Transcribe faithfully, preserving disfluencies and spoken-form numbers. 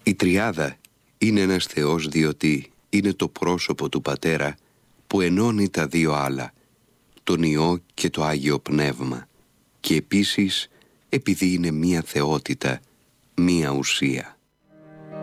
Η Τριάδα είναι ένας Θεός διότι είναι το πρόσωπο του Πατέρα που ενώνει τα δύο άλλα, τον Υιό και το Άγιο Πνεύμα, και επίσης επειδή είναι μία θεότητα, μία ουσία.